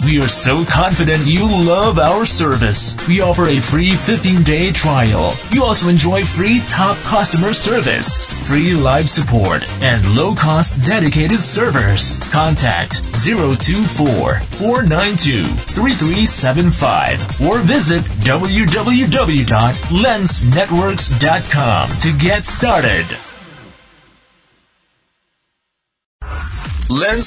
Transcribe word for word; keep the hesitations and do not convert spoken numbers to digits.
We are so confident you'll love our service. We offer a free fifteen-day trial. You also enjoy free top customer service, free live support, and low-cost dedicated servers. Contact zero two four, four nine two, three three seven five or visit w w w dot lens networks dot com to get started. Lens